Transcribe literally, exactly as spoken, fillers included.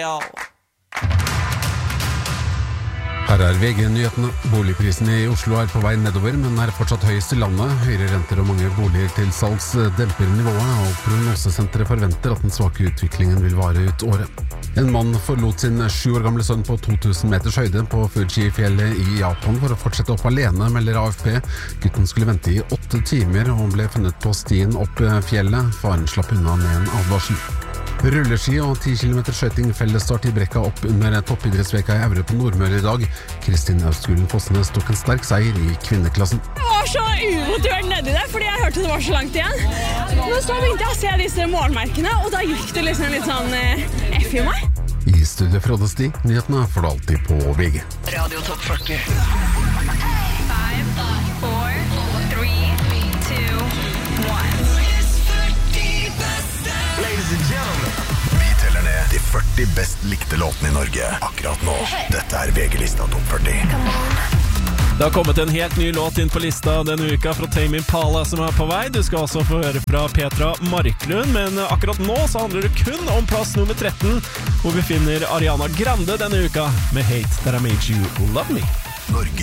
Radio. Her er V G-nyhetene. Boligprisene i Oslo er på vei nedover, men er fortsatt høyest i landet. Høyere renter og mange boliger til salgs demper nivået, og prognosesenteret forventer at den svake utviklingen vil vare ut året. En mann forlot sin sju år gamle sønn på to tusen meters høyde på Fuji-fjellet i Japan for å fortsette opp alene, melder A F P. Gutten skulle vente i åtte timer og ble funnet på stien opp fjellet. Faren slapp unna med en advarsel. Rulleski og ti kilometer skøyting fellesstart i Brekka opp under toppidrettsveka i Aure på Nordmøre i dag. Kristin Austgulen Fossnes tok en sterk seier i kvinneklassen. Jeg var så umotivert nedi det, fordi jeg hørte det var så langt igjen. Men så begynte jeg å se disse målmerkene, og da gikk det liksom litt sånn eh, F i meg. I studio Frode Sti, nyhetene får du alltid på V G. Radio Topp førti. Vi teller ned de førti best likte låtene i Norge akkurat nå. Dette er V G-lista Topp førti. Det har kommet en helt ny låt inn på lista denne uka fra Tame Impala som er på vei. Du skal også få høre fra Petra Marklund, men akkurat nå så handler det kun om plass nummer tretten, hvor vi finner Ariana Grande denne uka med Hate That I Made You Love Me. Norge